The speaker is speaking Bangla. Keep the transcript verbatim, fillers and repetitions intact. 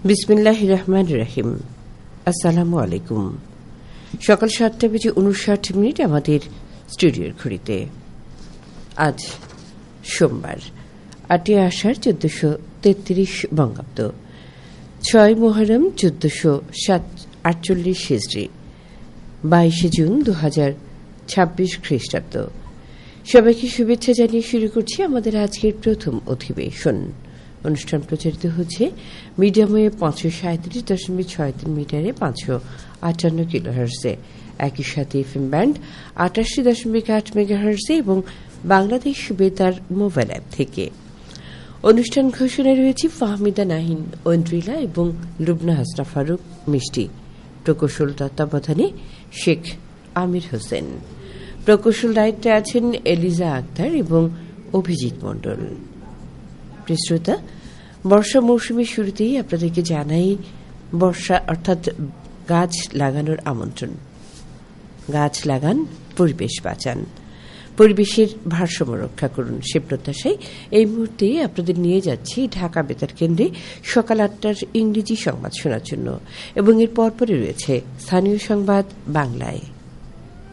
বিসমিল্লাহির রহমানির রহিম। আসসালামু আলাইকুম। সকাল সাতটা বেজে উনষাট মিনিট আমাদের স্টুডিওর ঘড়িতে। আজ সোমবার, আটই আষাঢ় চোদ্দশো তেত্রিশ বঙ্গাব্দ, ছয় মুহররম চোদ্দশো সাত আটচল্লিশ হিজরি, বাইশে জুন দু হাজার ছাব্বিশ খ্রিস্টাব্দ। সবাইকে শুভেচ্ছা জানিয়ে শুরু করছি আমাদের আজকের প্রথম অধিবেশন। অনুষ্ঠান প্রচারিত হচ্ছে মিডিয়াম ওয়েভ পাঁচশো সাঁত্রিশ দশমিক ছয় তিন মিটারে পাঁচশো আটান্ন কিলো হার্সে, একই সাথে এফএম ব্যান্ড আটাশি দশমিক আট মেগা হার্সে এবং বাংলাদেশ বেতার মোবাইল অ্যাপ থেকে। অনুষ্ঠান ঘোষণায় রয়েছে ফাহমিদা নাহিন ঐন্দ্রিলা এবং লুবনা হাসনা ফারুক মিষ্টি। প্রকৌশল তত্ত্বাবধানে শেখ আমির হোসেন। প্রকৌশল দায়িত্বে আছেন এলিজা আক্তার এবং অভিজিৎ মণ্ডল। শ্রোতা, বর্ষা মৌসুমের শুরুতেই আপনাদেরকে জানাই বর্ষা অর্থাৎ গাছ লাগানোর আমন্ত্রণ। গাছ লাগান, পরিবেশ বাঁচান, পরিবেশের ভারসাম্য রক্ষা করুন, সে প্রত্যাশায় এই মুহূর্তে আপনাদের নিয়ে যাচ্ছি ঢাকা বেতার কেন্দ্রে সকাল আটটার ইংরেজি সংবাদ শোনার জন্য, এবং এর পরপরে রয়েছে স্থানীয় সংবাদ বাংলায়।